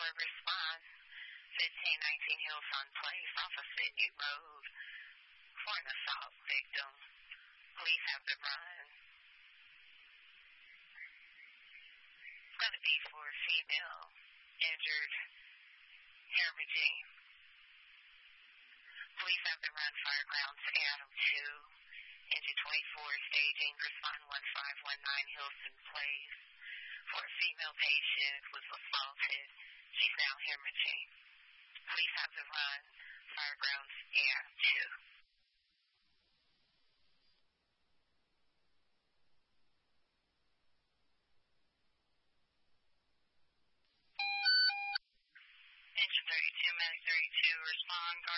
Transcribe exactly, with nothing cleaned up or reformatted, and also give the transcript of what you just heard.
respond. fifteen nineteen Hillsong Place off of Sydney Road for an assault victim. Police have to run. It's going to be for a female injured hemorrhaging. Police have to run Firegrounds Adam two, engine twenty-four, staging, respond one five one nine Hilton Place for a female patient who was assaulted. She's now hemorrhaging. Police have to run Firegrounds Adam two. Engine thirty-two, Medic thirty-two, respond, guard